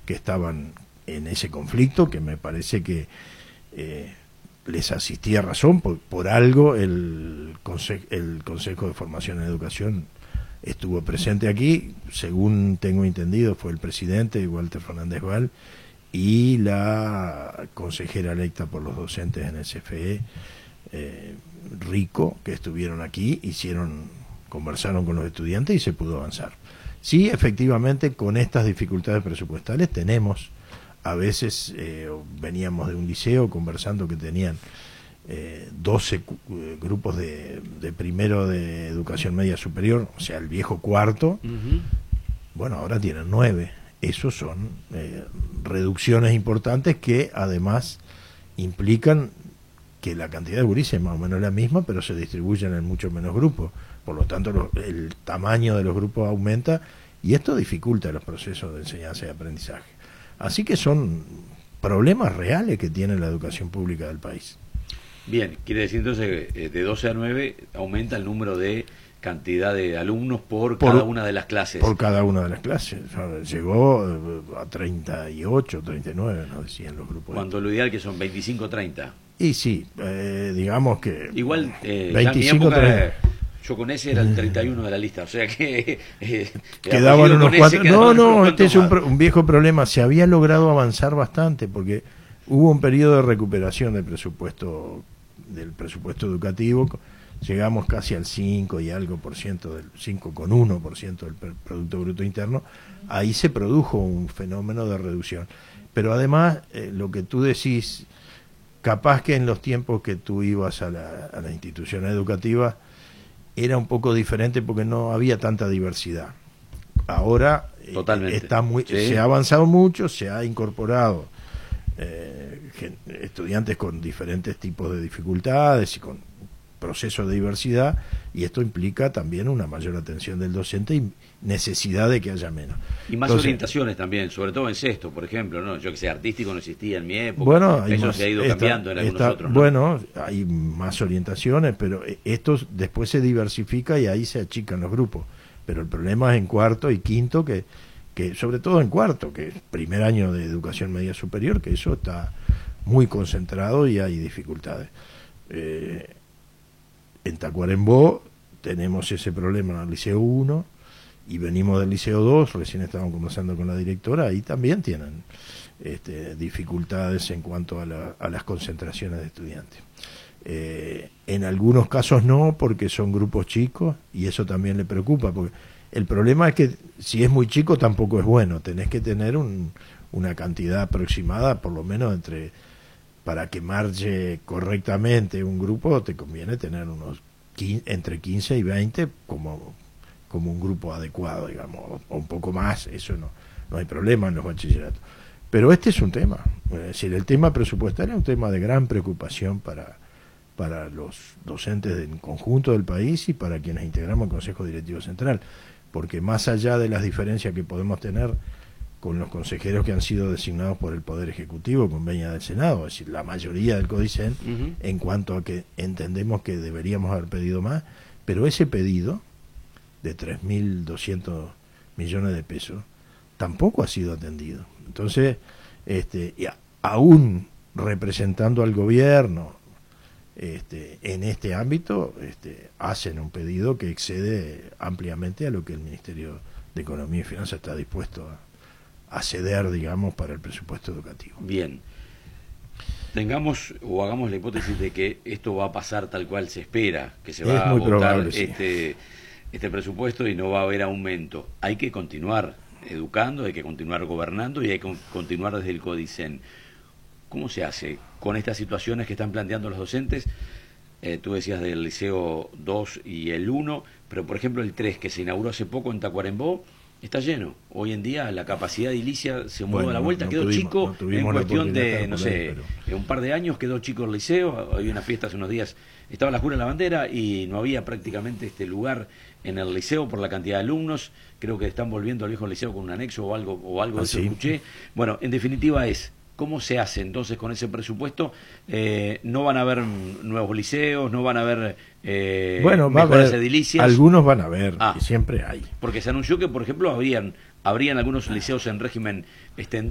que estaban en ese conflicto, que me parece que les asistía razón, por algo el Consejo de Formación en Educación estuvo presente aquí, según tengo entendido fue el presidente Walter Fernández Val y la consejera electa por los docentes en el CFE, Rico, que estuvieron aquí, conversaron con los estudiantes y se pudo avanzar. Sí, efectivamente, con estas dificultades presupuestales tenemos, a veces veníamos de un liceo conversando que tenían 12 grupos de primero de educación media superior, o sea, el viejo cuarto, bueno, ahora tienen 9. Esos son reducciones importantes que además implican que la cantidad de gurises es más o menos la misma, pero se distribuyen en muchos menos grupos. Por lo tanto, el tamaño de los grupos aumenta y esto dificulta los procesos de enseñanza y aprendizaje. Así que son problemas reales que tiene la educación pública del país. Bien, quiere decir entonces que de 12 a 9 aumenta el número de cantidad de alumnos por cada una de las clases. Por cada una de las clases. O sea, llegó a 38, 39, nos decían los grupos. Cuando lo ideal que son 25, 30. Y sí, digamos que... Igual, 25, 30. Yo con ese era el 31 de la lista, o sea que... quedaban unos cuatro... No, este es un viejo problema. Se había logrado avanzar bastante porque hubo un periodo de recuperación del presupuesto educativo. Llegamos casi al 5 y algo por ciento, del 5,1% del Producto Bruto Interno. Ahí se produjo un fenómeno de reducción. Pero además, lo que tú decís, capaz que en los tiempos que tú ibas a la institución educativa era un poco diferente porque no había tanta diversidad. Ahora se ha avanzado mucho, se ha incorporado estudiantes con diferentes tipos de dificultades y con procesos de diversidad, y esto implica también una mayor atención del docente y necesidad de que haya menos. Y más orientaciones también, sobre todo en sexto, por ejemplo, ¿no? Yo que sé, artístico no existía en mi época, bueno, eso se ha ido cambiando en algunos otros, ¿no? Bueno, hay más orientaciones, pero esto después se diversifica y ahí se achican los grupos. Pero el problema es en cuarto y quinto, que sobre todo en cuarto, que es primer año de educación media superior, que eso está muy concentrado y hay dificultades. En Tacuarembó tenemos ese problema en el Liceo 1 y venimos del Liceo 2, recién estábamos conversando con la directora, ahí también tienen dificultades en cuanto a las concentraciones de estudiantes. En algunos casos no, porque son grupos chicos y eso también le preocupa, porque el problema es que si es muy chico tampoco es bueno, tenés que tener una cantidad aproximada, por lo menos para que marche correctamente un grupo, te conviene tener entre 15 y 20 como un grupo adecuado, digamos, o un poco más, eso no hay problema en los bachilleratos. Pero este es un tema, es decir, el tema presupuestario es un tema de gran preocupación para los docentes del conjunto del país y para quienes integramos el Consejo Directivo Central, porque más allá de las diferencias que podemos tener con los consejeros que han sido designados por el Poder Ejecutivo con venia del Senado, es decir, la mayoría del CODICEN, en cuanto a que entendemos que deberíamos haber pedido más, pero ese pedido de 3.200 millones de pesos tampoco ha sido atendido. Entonces, aún representando al gobierno en este ámbito, hacen un pedido que excede ampliamente a lo que el Ministerio de Economía y Finanzas está dispuesto a ceder, digamos, para el presupuesto educativo. Bien. Tengamos o hagamos la hipótesis de que esto va a pasar tal cual se espera, que se va a votar este presupuesto y no va a haber aumento. Hay que continuar educando, hay que continuar gobernando y hay que continuar desde el CODICEN. ¿Cómo se hace con estas situaciones que están planteando los docentes? Tú decías del Liceo 2 y el 1, pero por ejemplo el 3 que se inauguró hace poco en Tacuarembó está lleno. Hoy en día la capacidad edilicia se movió a la vuelta, quedó chico en cuestión de, no sé, un par de años quedó chico el liceo. Había una fiesta hace unos días, estaba la Jura en la Bandera y no había prácticamente lugar en el liceo por la cantidad de alumnos. Creo que están volviendo al viejo liceo con un anexo o algo de eso escuché. Bueno, en definitiva ¿cómo se hace entonces con ese presupuesto? No van a haber nuevos liceos, no van a haber mejoras edilicias. Algunos van a haber, y siempre hay. Porque se anunció que, por ejemplo, habrían algunos liceos en régimen extendido